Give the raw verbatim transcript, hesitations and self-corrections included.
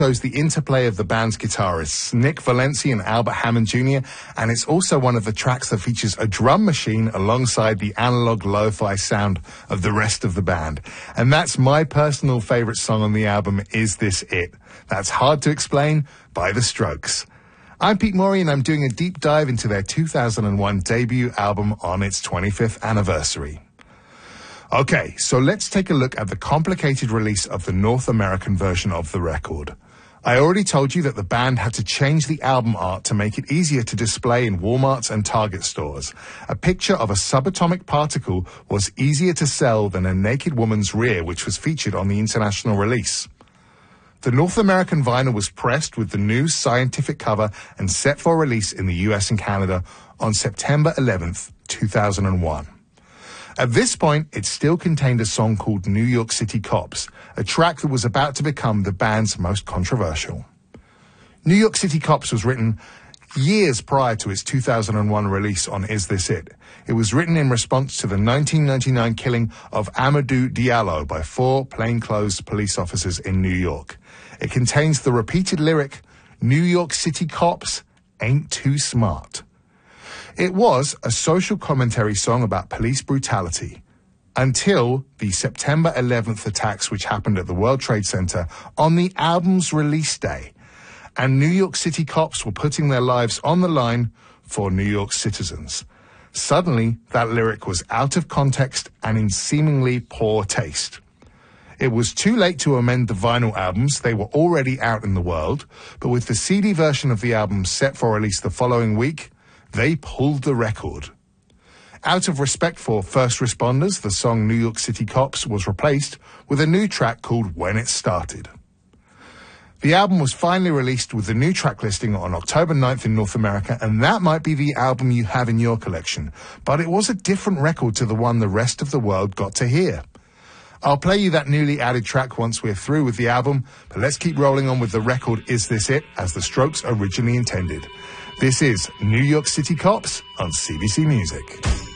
shows the interplay of the band's guitarists, Nick Valenci and Albert Hammond Junior, and it's also one of the tracks that features a drum machine alongside the analog lo-fi sound of the rest of the band. And that's my personal favorite song on the album, Is This It? That's Hard to Explain by The Strokes. I'm Pete Morey, and I'm doing a deep dive into their two thousand one debut album on its twenty-fifth anniversary. Okay, so let's take a look at the complicated release of the North American version of the record. I already told you that the band had to change the album art to make it easier to display in Walmarts and Target stores. A picture of a subatomic particle was easier to sell than a naked woman's rear, which was featured on the international release. The North American vinyl was pressed with the new scientific cover and set for release in the U S and Canada on September eleventh, two thousand one. At this point, it still contained a song called New York City Cops, a track that was about to become the band's most controversial. New York City Cops was written years prior to its two thousand one release on Is This It? It was written in response to the nineteen ninety-nine killing of Amadou Diallo by four plainclothes police officers in New York. It contains the repeated lyric, New York City Cops ain't too smart. It was a social commentary song about police brutality until the September eleventh attacks, which happened at the World Trade Center on the album's release day. And New York City cops were putting their lives on the line for New York citizens. Suddenly, that lyric was out of context and in seemingly poor taste. It was too late to amend the vinyl albums. They were already out in the world. But with the C D version of the album set for release the following week, they pulled the record. Out of respect for first responders, the song New York City Cops was replaced with a new track called When It Started. The album was finally released with the new track listing on October ninth in North America, and that might be the album you have in your collection. But it was a different record to the one the rest of the world got to hear. I'll play you that newly added track once we're through with the album, but let's keep rolling on with the record Is This It? As the Strokes originally intended. This is New York City Cops on C B C Music.